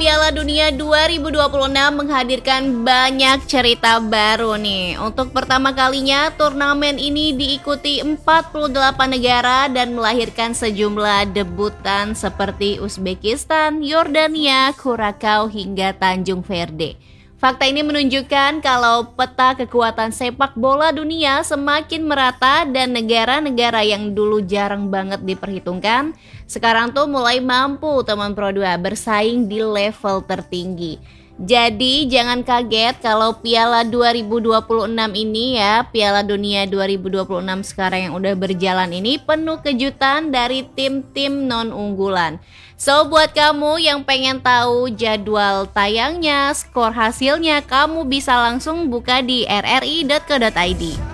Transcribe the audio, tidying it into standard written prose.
Piala Dunia 2026 menghadirkan banyak cerita baru nih. Untuk pertama kalinya, turnamen ini diikuti 48 negara dan melahirkan sejumlah debutan seperti Uzbekistan, Yordania, Curacao hingga Tanjung Verde. Fakta ini menunjukkan kalau peta kekuatan sepak bola dunia semakin merata dan negara-negara yang dulu jarang banget diperhitungkan sekarang tuh mulai mampu teman Pro 2 bersaing di level tertinggi. Jadi jangan kaget kalau Piala 2026 ini ya, Piala Dunia 2026 sekarang yang udah berjalan ini penuh kejutan dari tim-tim non-unggulan. So buat kamu yang pengen tahu jadwal tayangnya, skor hasilnya, kamu bisa langsung buka di rri.co.id.